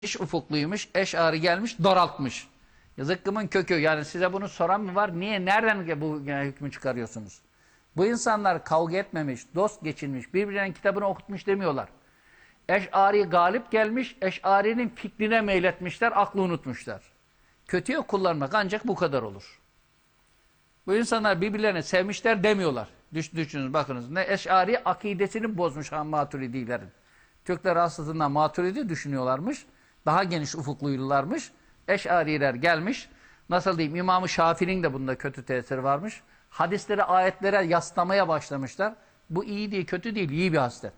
ufukluymuş, Eş'ari gelmiş, daraltmış. Zıkkımın kökü. Yani size bunu soran mı var? Niye, nereden bu hükmü çıkarıyorsunuz? Bu insanlar kavga etmemiş, dost geçinmiş, birbirlerinin kitabını okutmuş demiyorlar. Eş'ari galip gelmiş, Eş'ari'nin fikrine meyletmişler, aklı unutmuşlar. Kötüye kullanmak ancak bu kadar olur. Bu insanlar birbirlerini sevmişler demiyorlar. Düşünün bakınız. Ne Eş'ari akidesini bozmuş Maturidilerin. Türkler aslında Maturidi düşünüyorlarmış. Daha geniş ufukluydularmış. Eş'ariler gelmiş. Nasıl diyeyim, İmam-ı Şafii'nin de bunda kötü tesiri varmış. Hadisleri ayetlere yaslamaya başlamışlar. Bu iyi değil, kötü değil, iyi bir haslet.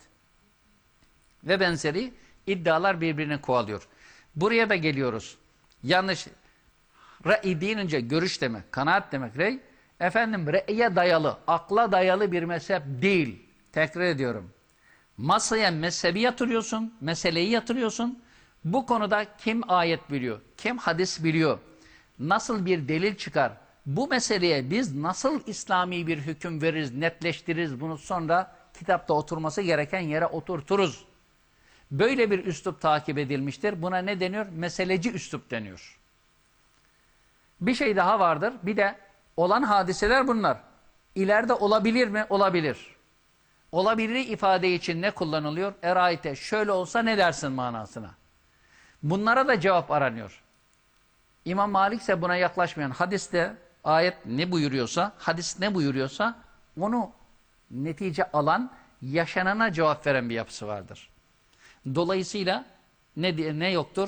Ve benzeri iddialar birbirini kovalıyor. Buraya da geliyoruz. Yanlış. Re'i deyilince görüş demek, kanaat demek rey. Efendim re'ye dayalı, akla dayalı bir mezhep değil. Tekrar ediyorum. Masaya mezhebi yatırıyorsun, meseleyi yatırıyorsun. Bu konuda kim ayet biliyor, kim hadis biliyor, nasıl bir delil çıkar, bu meseleye biz nasıl İslami bir hüküm veririz, netleştiririz, bunu sonra kitapta oturması gereken yere oturturuz. Böyle bir üslup takip edilmiştir. Buna ne deniyor? Meseleci üslup deniyor. Bir şey daha vardır. Bir de olan hadiseler bunlar. İleride olabilir mi? Olabilir. Olabilir ifade için ne kullanılıyor? Eraite, şöyle olsa ne dersin manasına. Bunlara da cevap aranıyor. İmam Malik ise buna yaklaşmayan, hadiste ayet ne buyuruyorsa, hadis ne buyuruyorsa onu netice alan, yaşanana cevap veren bir yapısı vardır. Dolayısıyla ne yoktur?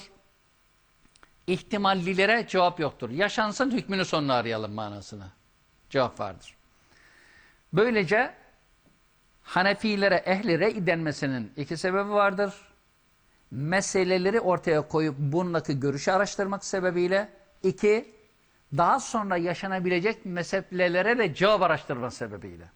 İhtimallilere cevap yoktur. Yaşansın, hükmünü sonuna arayalım manasına. Cevap vardır. Böylece Hanefilere ehli re'i denmesinin iki sebebi vardır. Meseleleri ortaya koyup bundaki görüşü araştırmak sebebiyle, iki, daha sonra yaşanabilecek meselelere de cevap araştırma sebebiyle.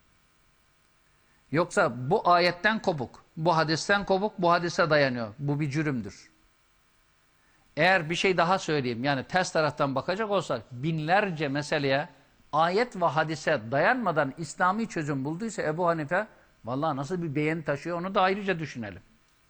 Yoksa bu ayetten kopuk, bu hadisten kopuk, bu hadise dayanıyor. Bu bir cürümdür. Eğer bir şey daha söyleyeyim, yani ters taraftan bakacak olsak, binlerce meseleye ayet ve hadise dayanmadan İslami çözüm bulduysa Ebu Hanife, vallahi nasıl bir beğeni taşıyor onu da ayrıca düşünelim.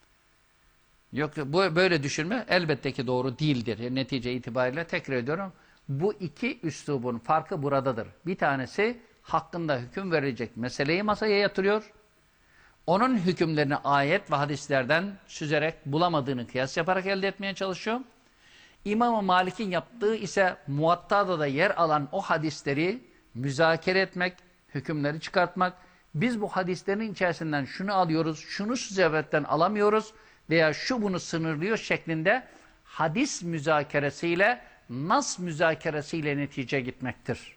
Yok, bu böyle düşünme elbette ki doğru değildir. Yani netice itibariyle tekrar ediyorum. Bu iki üslubun farkı buradadır. Bir tanesi hakkında hüküm verilecek meseleyi masaya yatırıyor. Onun hükümlerini ayet ve hadislerden süzerek bulamadığını kıyas yaparak elde etmeye çalışıyor. İmam-ı Malik'in yaptığı ise Muvatta'da da yer alan o hadisleri müzakere etmek, hükümleri çıkartmak. Biz bu hadislerin içerisinden şunu alıyoruz, şunu sebepten alamıyoruz veya şu bunu sınırlıyor şeklinde hadis müzakeresiyle, nas müzakeresiyle netice gitmektir.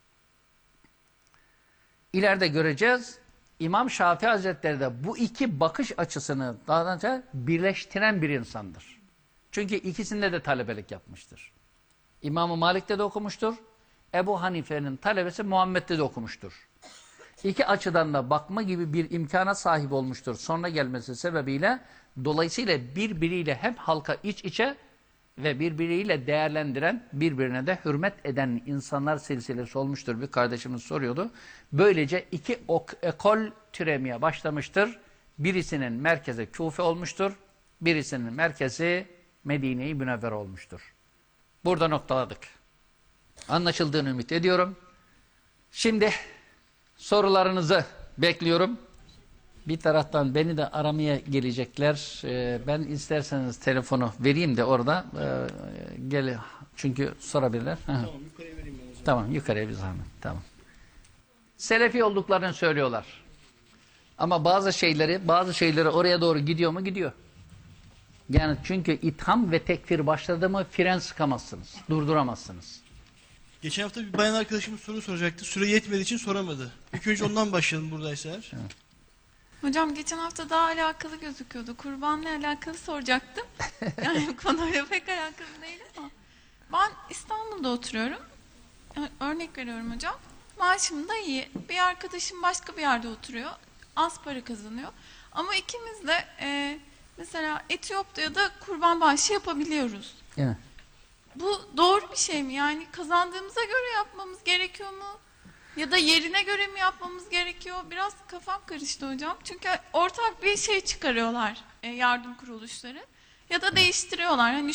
İleride göreceğiz. İmam Şafii Hazretleri de bu iki bakış açısını daha önce birleştiren bir insandır. Çünkü ikisinde de talebelik yapmıştır. İmam-ı Malik'te de okumuştur. Ebu Hanife'nin talebesi Muhammed'de de okumuştur. İki açıdan da bakma gibi bir imkana sahip olmuştur sonra gelmesi sebebiyle. Dolayısıyla birbiriyle hem halka iç içe ve birbiriyle değerlendiren, birbirine de hürmet eden insanlar silsilesi olmuştur. Bir kardeşimiz soruyordu. Böylece iki ekol türemeye başlamıştır. Birisinin merkezi Kufe olmuştur. Birisinin merkezi Medine-i Münevvere olmuştur. Burada noktaladık. Anlaşıldığını ümit ediyorum. Şimdi sorularınızı bekliyorum. Bir taraftan beni de aramaya gelecekler. Ben isterseniz telefonu vereyim de orada gel, çünkü sorabilirler. Tamam, yukarıya vereyim ben o zaman. Tamam, yukarıya bir zahmet. Tamam. Selefi olduklarını söylüyorlar. Ama bazı şeyleri oraya doğru gidiyor mu? Gidiyor. Yani çünkü itham ve tekfir başladı mı fren sıkamazsınız. Durduramazsınız. Geçen hafta bir bayan arkadaşımız soru soracaktı. Süre yetmediği için soramadı. İlk önce ondan başlayalım buradaysa eğer. Evet. Hocam geçen hafta daha alakalı gözüküyordu. Kurbanla alakalı soracaktım. Yani konuyla pek alakalı değil ama. Ben İstanbul'da oturuyorum. Örnek veriyorum hocam. Maaşım da iyi. Bir arkadaşım başka bir yerde oturuyor. Az para kazanıyor. Ama ikimiz de mesela Etiyopya'da kurban bağışı yapabiliyoruz. Evet. Bu doğru bir şey mi? Yani kazandığımıza göre yapmamız gerekiyor mu? Ya da yerine göre mi yapmamız gerekiyor? Biraz kafam karıştı hocam. Çünkü ortak bir şey çıkarıyorlar yardım kuruluşları. Ya da değiştiriyorlar. Hani